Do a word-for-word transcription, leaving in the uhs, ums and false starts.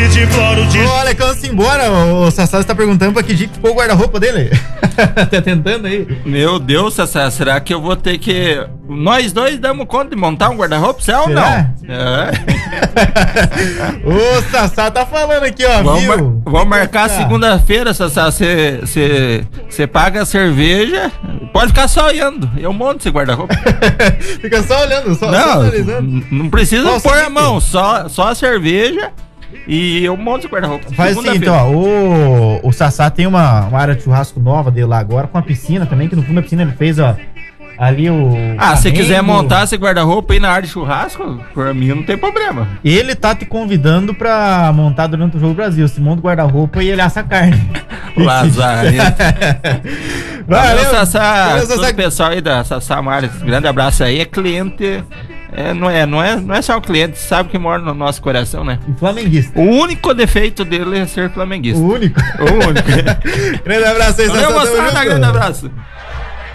e te imploro de... Ô, Alecão, se embora, o Sassá está perguntando pra que dia que ficou o guarda-roupa dele. Tá tentando aí. Meu Deus, Sassá, será que eu vou ter que... Nós dois damos conta de montar um guarda-roupa, será ou não? É. O Sassá tá falando aqui, ó, vamos, viu? Mar vamos marcar segunda-feira, Sassá, você paga a cerveja, pode ficar só olhando, eu monto esse guarda-roupa. Fica só olhando, só, não, só analisando. Não precisa Nossa, pôr a mão, só, só a cerveja e eu monto esse guarda-roupa. Faz assim, então, ó, o, o Sassá tem uma, uma área de churrasco nova dele lá agora, com a piscina também, que no fundo da piscina ele fez, ó, ali o... Ah, se quiser montar esse guarda-roupa aí na área de churrasco, por mim não tem problema. Ele tá te convidando pra montar durante o Jogo do Brasil. Se monta o guarda-roupa e ele assa a carne. Lazar. Valeu, Sassá. Valeu, Todo Sassá. o pessoal aí da Sassá Mares, grande abraço aí. É cliente, é, não, é, não, é, não é só o cliente, sabe que mora no nosso coração, né? E flamenguista. O único defeito dele é ser flamenguista. O único? O único. Grande abraço aí, Sassá. Valeu, moçada, grande abraço.